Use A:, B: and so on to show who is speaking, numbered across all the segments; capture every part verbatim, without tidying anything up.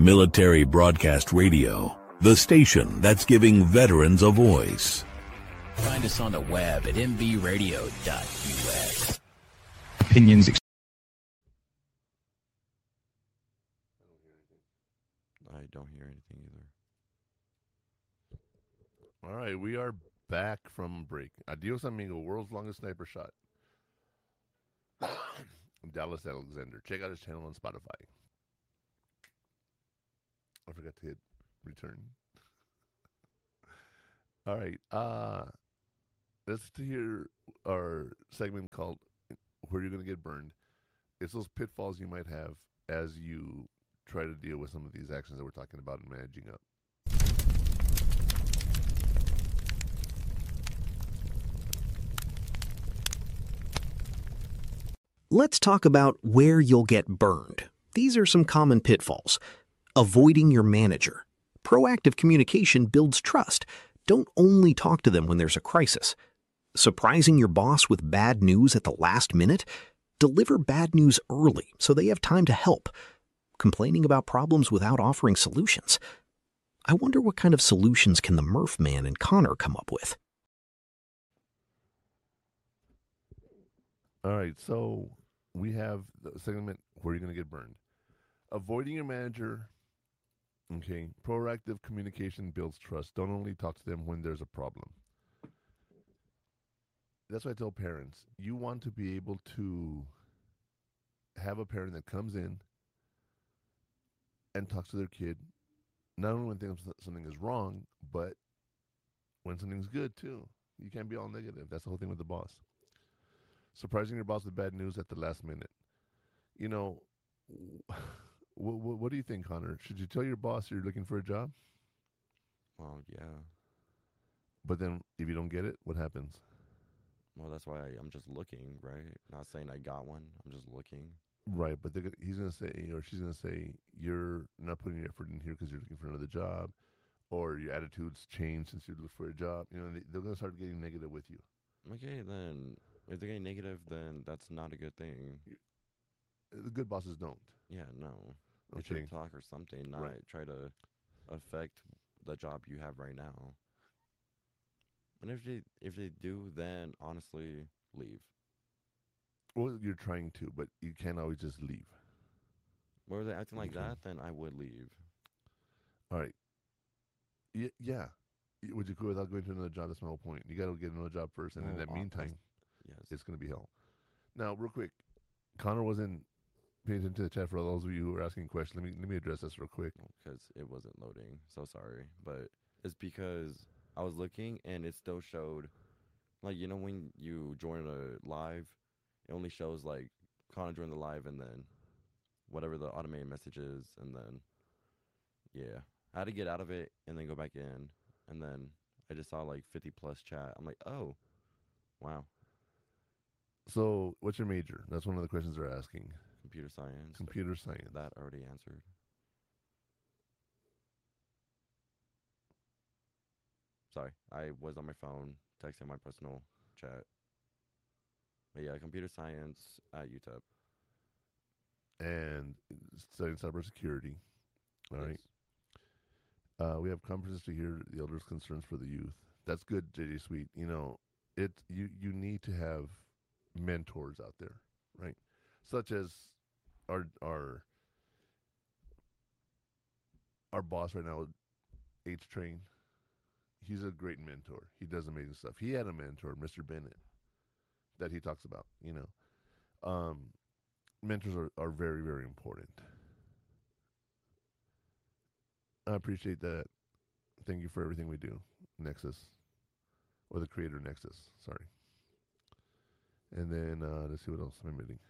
A: Military Broadcast Radio, the station that's giving veterans a voice.
B: Find us on the web at m b radio dot u s.
C: Opinions.
D: I don't hear anything either.
E: All right, we are back from break. Adios, amigo. World's longest sniper shot. Dallas Alexander. Check out his channel on Spotify. I forgot to hit return. All right. Uh, let's hear our segment called Where You're Going to Get Burned. It's those pitfalls you might have as you try to deal with some of these actions that we're talking about and managing up.
F: Let's talk about where you'll get burned. These are some common pitfalls. Avoiding your manager. Proactive communication builds trust. Don't only talk to them when there's a crisis. Surprising your boss with bad news at the last minute? Deliver bad news early so they have time to help. Complaining about problems without offering solutions. I wonder what kind of solutions can the Murph man and Connor come up with.
E: All right, so we have the segment Where You're Going to Get Burned. Avoiding your manager. Okay, proactive communication builds trust. Don't only talk to them when there's a problem. That's why I tell parents, you want to be able to have a parent that comes in and talks to their kid, not only when things, something is wrong, but when something's good too. You can't be all negative. That's the whole thing with the boss. Surprising your boss with bad news at the last minute. You know, what, what, what do you think, Connor? Should you tell your boss you're looking for a job?
D: Well, yeah.
E: But then if you don't get it, what happens?
D: Well, that's why I, I'm just looking, right? Not saying I got one. I'm just looking.
E: Right, but they're, he's going to say, or she's going to say, you're not putting your effort in here because you're looking for another job, or your attitude's changed since you looked for a job. You know, they, they're going to start getting negative with you.
D: Okay, then if they're getting negative, then that's not a good thing.
E: The good bosses don't.
D: Yeah, no. They
E: Okay.
D: should talk or something, not
E: Right.
D: try to affect the job you have right now. And if they if they do, then honestly, leave.
E: Well, you're trying to, but you can't always just leave.
D: Were they acting like
E: Okay.
D: that, then I would leave.
E: All right. Y- yeah. Y- Would you go without going to another job? That's my whole point. You got to get another job first, and in
D: Well,
E: that
D: hon-
E: meantime,
D: Yes.
E: it's going to be hell. Now, real quick, Connor wasn't paying attention to the chat. For those of you who are asking questions, let me let me address this real quick.
D: Because it wasn't loading. So sorry. But it's because I was looking and it still showed, like, you know, when you join a live, it only shows, like, Connor joined the live and then whatever the automated message is. And then, yeah. I had to get out of it and then go back in. And then I just saw, like, fifty plus chat. I'm like, oh, wow.
E: So, what's your major? That's one of the questions they're asking.
D: Computer science.
E: Computer science.
D: That already answered. Sorry, I was on my phone texting my personal chat. But yeah, computer science at U T E P.
E: And studying cybersecurity. All right.
D: Yes.
E: Uh, we have conferences to hear the elders' concerns for the youth. That's good, J J Sweet. You know, it you you need to have mentors out there, right? Such as our our our boss right now, H Train. He's a great mentor. He does amazing stuff. He had a mentor, Mister Bennett, that he talks about. You know, um, mentors are, are very, very important. I appreciate that. Thank you for everything we do, Nexus, or the creator Nexus. Sorry. And then uh, let's see what else I'm admitting.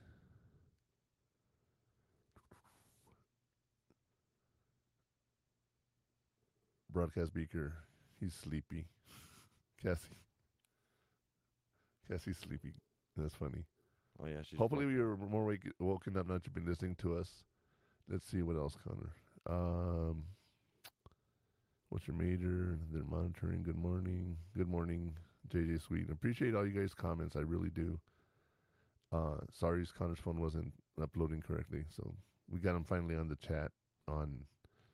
E: Broadcast Beaker, he's sleepy. Cassie, Cassie's sleepy. That's funny.
D: Oh yeah, she's
E: Hopefully,
D: fuck-
E: you're more wake, woken up now that you've been listening to us. Let's see what else, Connor. Um, what's your major? They're monitoring. Good morning. Good morning, J J Sweet. Appreciate all you guys' comments. I really do. Uh, sorry, Connor's phone wasn't uploading correctly, so we got him finally on the chat on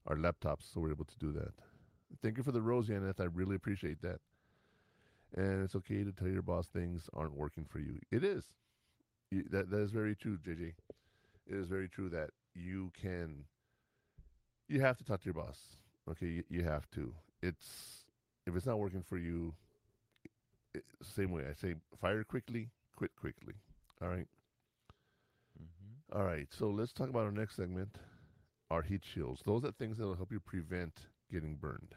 E: our laptops, so we're able to do that. Thank you for the rose, Yaneth. I really appreciate that. And it's okay to tell your boss things aren't working for you. It is. You, that that is very true, J J. It is very true that you can. You have to talk to your boss. Okay, you, you have to. It's if it's not working for you. It, same way I say, fire quickly, quit quickly. All right.
D: Mm-hmm.
E: All right. So let's talk about our next segment. Our heat shields. Those are things that will help you prevent getting burned.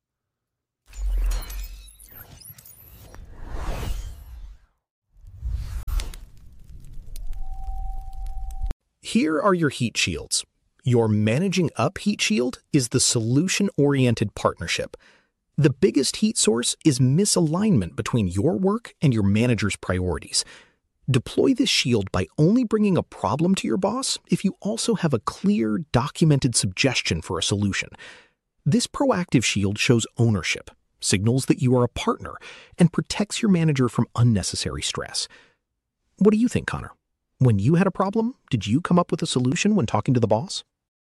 F: Here are your heat shields. Your Managing Up Heat Shield is the solution-oriented partnership. The biggest heat source is misalignment between your work and your manager's priorities. Deploy this shield by only bringing a problem to your boss if you also have a clear, documented suggestion for a solution. This proactive shield shows ownership, signals that you are a partner, and protects your manager from unnecessary stress. What do you think, Connor? When you had a problem, did you come up with a solution when talking to the boss?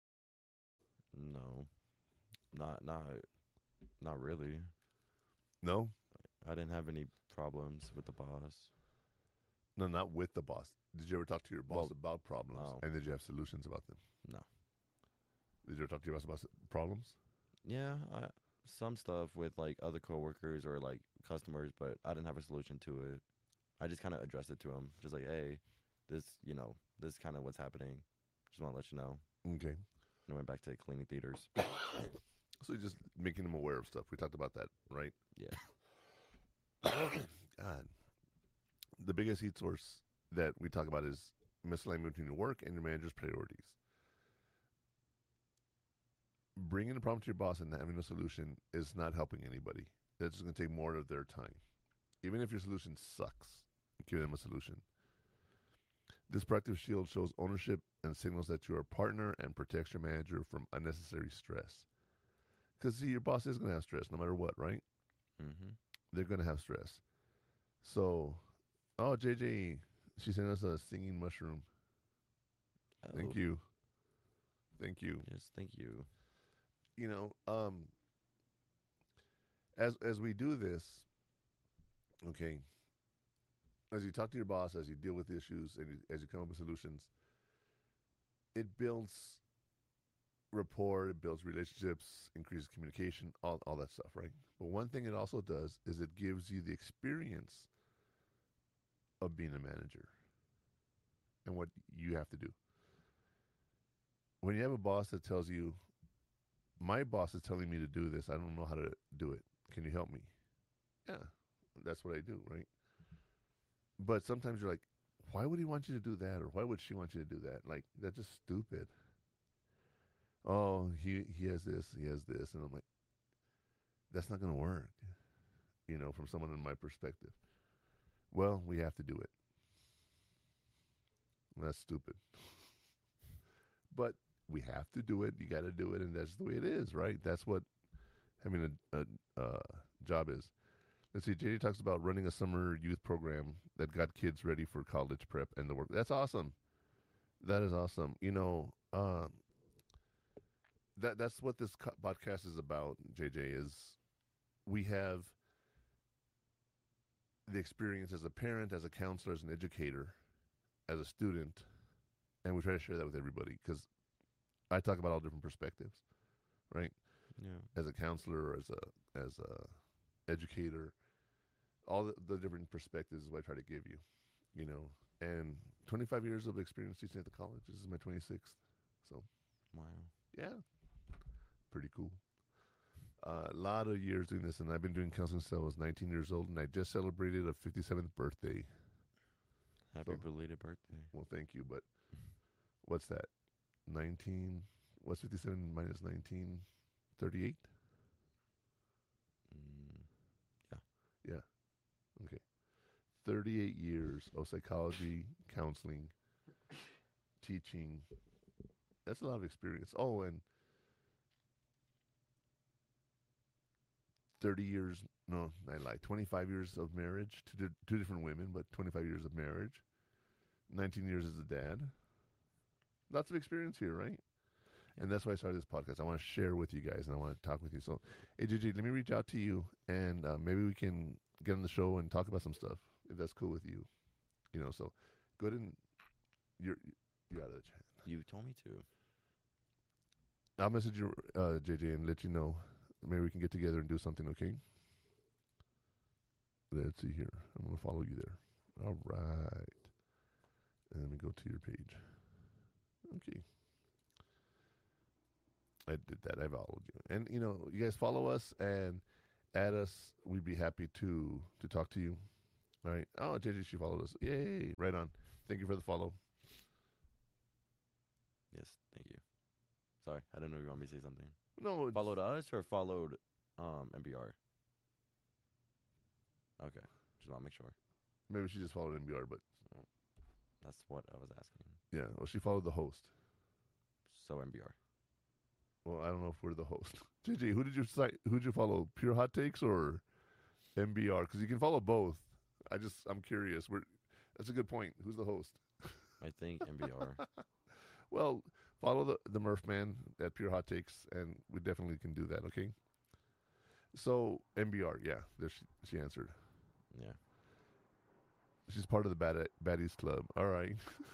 D: No, not not not really.
E: No,
D: I didn't have any problems with the boss.
E: no, not with the boss. Did you ever talk to your boss
D: Well,
E: about problems?
D: no.
E: And did you have solutions about them?
D: No.
E: Did you ever talk to your boss about s- problems?
D: Yeah, I, some stuff with like other coworkers or like customers, but I didn't have a solution to it. I just kind of addressed it to him, just like, hey, this, you know, this kind of what's happening. Just want to let you know.
E: Okay.
D: And I went back to cleaning theaters.
E: So you're just making them aware of stuff. We talked about that, right?
D: Yeah.
E: God. The biggest heat source that we talk about is misalignment between your work and your manager's priorities. Bringing a problem to your boss and not having a solution is not helping anybody. That's just going to take more of their time. Even if your solution sucks, give them a solution. This proactive shield shows ownership and signals that you're a partner and protects your manager from unnecessary stress. Because, see, your boss is going to have stress no matter what, right?
D: Mm-hmm.
E: They're going to have stress. So, oh, J J, she sent us a singing mushroom. Thank you. Thank you.
D: Yes, thank you.
E: You know, um, as as we do this, okay, as you talk to your boss, as you deal with issues, and you, as you come up with solutions, it builds rapport, it builds relationships, increases communication, all, all that stuff, right? But one thing it also does is it gives you the experience of being a manager and what you have to do. When you have a boss that tells you, my boss is telling me to do this, I don't know how to do it. Can you help me? Yeah, that's what I do, right? But sometimes you're like, why would he want you to do that? Or why would she want you to do that? Like, that's just stupid. Oh, he, he has this, he has this. And I'm like, that's not going to work, you know, from someone in my perspective. Well, we have to do it. That's stupid. But we have to do it. You got to do it, and that's the way it is, right? That's what having a, a uh, job is. Let's see, J D talks about running a summer youth program that got kids ready for college prep and the work. That's awesome. That is awesome. You know, uh, that that's what this co- podcast is about, J J, is we have the experience as a parent, as a counselor, as an educator, as a student, and we try to share that with everybody because I talk about all different perspectives, right?
D: Yeah.
E: As a counselor, as a as a educator, all the, the different perspectives is what I try to give you, you know. And twenty-five years of experience teaching at the college. This is my twenty-sixth, so
D: Wow.
E: yeah, pretty cool. Uh, a lot of years doing this, and I've been doing counseling since I was nineteen years old, and I just celebrated a fifty-seventh birthday.
D: Happy
E: So-
D: belated birthday.
E: Well, thank you, but what's that? nineteen, what's fifty-seven minus nineteen? thirty-eight?
D: Mm,
E: Yeah. Okay. thirty-eight years of psychology, counseling, teaching. That's a lot of experience. Oh, and thirty years, no, I lied. twenty-five years of marriage to di- two different women, but twenty-five years of marriage. nineteen years as a dad. Lots of experience here, right? And that's why I started this podcast. I want to share with you guys, and I want to talk with you. So, hey, J J, let me reach out to you, and uh, maybe we can get on the show and talk about some stuff, if that's cool with you. You know, so go ahead and you're you're out of the chat.
D: You told me to.
E: I'll message you, uh, J J, and let you know. Maybe we can get together and do something, okay? Let's see here. I'm going to follow you there. All right. And let me go to your page. Okay. I did that. I followed you. And, you know, you guys follow us and add us. We'd be happy to to talk to you. All right. Oh, J J, she followed us. Yay. Right on. Thank you for the follow.
D: Yes, thank you. Sorry, I didn't know you want me to say something.
E: No, it's-
D: Followed us or followed um M B R? Okay, just want to make sure.
E: maybe she just followed N B R, but
D: That's what I was asking.
E: yeah. Well, she followed the host.
D: So M B R.
E: Well, I don't know if we're the host. J J, who did you cite? Who did you follow? Pure Hot Takes or M B R? Because you can follow both. I just, I'm curious. We're, that's a good point. Who's the host?
D: I think M B R.
E: Well, follow the the Murph Man at Pure Hot Takes, and we definitely can do that. Okay. So M B R, yeah, there she, she answered.
D: Yeah.
E: She's part of the Bad Baddies Club. All right.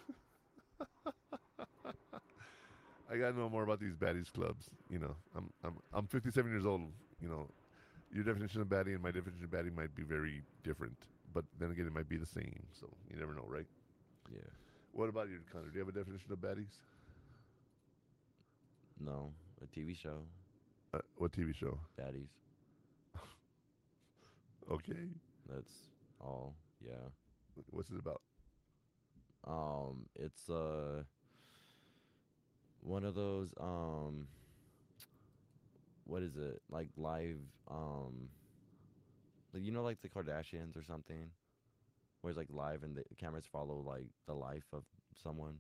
E: I gotta know more about these baddies clubs. You know, I'm I'm I'm fifty-seven years old. You know, your definition of baddie and my definition of baddie might be very different, but then again, it might be the same. So you never know, right?
D: Yeah.
E: What about you, Connor? Do you have a definition of baddies?
D: No, a T V show.
E: Uh, what T V show?
D: Baddies.
E: Okay.
D: That's all. Yeah.
E: What's it about?
D: Um, it's uh one of those um what is it? Like live um like you know like the Kardashians or something? Where it's like live and the cameras follow like the life of someone.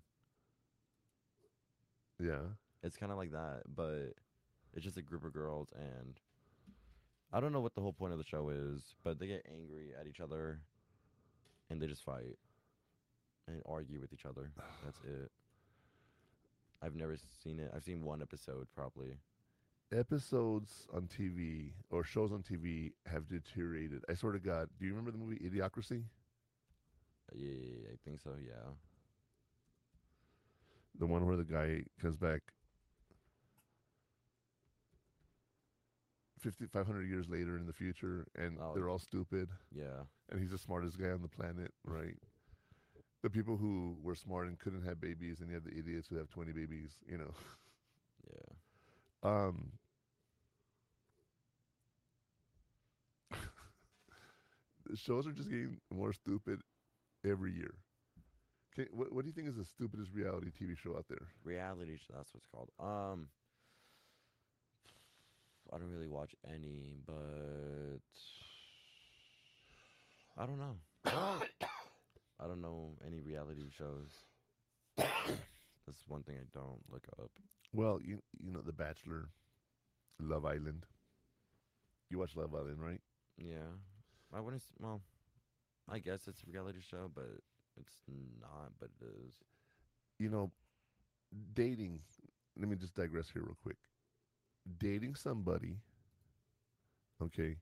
E: Yeah.
D: It's kind of like that, but it's just a group of girls and I don't know what the whole point of the show is, but they get angry at each other and they just fight and argue with each other. That's it. I've never seen it. I've seen one episode probably.
E: Episodes on T V or shows on T V have deteriorated. I swear to God. Do you remember the movie Idiocracy?
D: Yeah, I think so, yeah.
E: The one where the guy comes back fifty, five hundred years later in the future and
D: Oh,
E: they're all stupid
D: Yeah.
E: and he's the smartest guy on the planet, right? The people who were smart and couldn't have babies, and you have the idiots who have twenty babies, you know.
D: Yeah.
E: Um, the shows are just getting more stupid every year. Can, what, what do you think is the stupidest reality T V show out there?
D: Reality show, that's what it's called. Um I don't really watch any, but I don't know. I don't know any reality shows. That's one thing I don't look up.
E: Well, you you know, The Bachelor, Love Island. You watch Love Island, right?
D: Yeah. I wouldn't s- well, I guess it's a reality show, but it's not, but it is.
E: You know, dating. Let me just digress here real quick. Dating somebody, okay.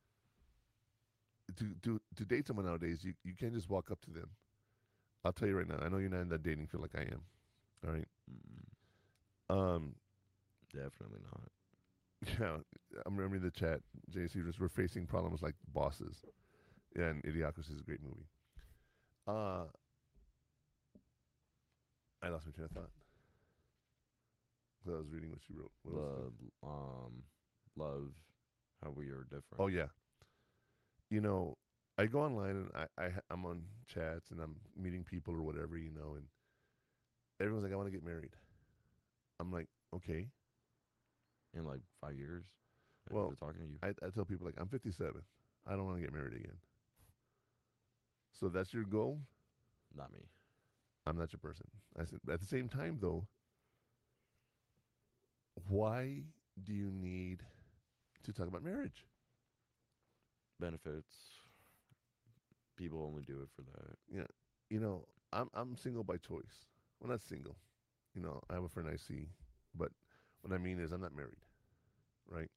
E: To to to date someone nowadays, you, you can't just walk up to them. I'll tell you right now. I know you're not in that dating field like I am. All right.
D: Mm,
E: Um.
D: definitely not.
E: Yeah, I'm remembering the chat. J C, we're facing problems like bosses. Yeah, and Idiocracy is a great movie. Uh, I lost my train of thought. 'Cause I was reading what she wrote. What was it?
D: The um love how we are different.
E: Oh yeah. You know, I go online and I, I ha- I'm on chats and I'm meeting people or whatever, you know, and everyone's like, I want to get married. I'm like, okay.
D: In like five years. If
E: Well,
D: they're talking to you.
E: I, I tell people like, I'm fifty-seven. I don't want to get married again. So that's your goal?
D: Not me.
E: I'm not your person. I said, at the same time, though, why do you need to talk about marriage?
D: Benefits. People only do it for that.
E: Yeah, you know, I'm I'm single by choice. Well, not single. You know, I have a friend I see, but What I mean is, I'm not married, right?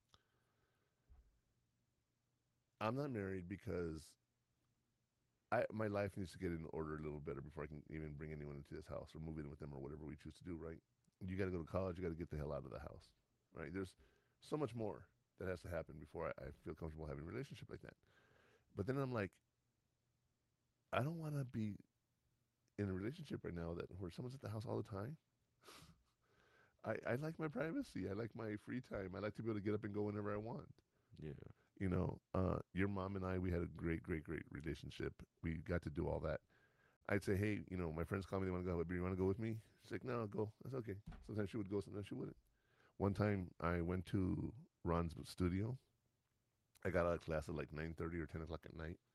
E: I'm not married because I my life needs to get in order a little better before I can even bring anyone into this house or move in with them or whatever we choose to do, right? You got to go to college. You got to get the hell out of the house, right? There's so much more that has to happen before I, I feel comfortable having a relationship like that. But then I'm like, I don't want to be in a relationship right now that where someone's at the house all the time. I, I like my privacy. I like my free time. I like to be able to get up and go whenever I want.
D: Yeah.
E: You know, uh, your mom and I, we had a great, great, great relationship. We got to do all that. I'd say, hey, you know, my friends call me, they want to go, but you want to go with me? She's like, no, I'll go. That's okay. Sometimes she would go, sometimes she wouldn't. One time I went to Ron's studio. I got out of class at like nine thirty or ten o'clock at night.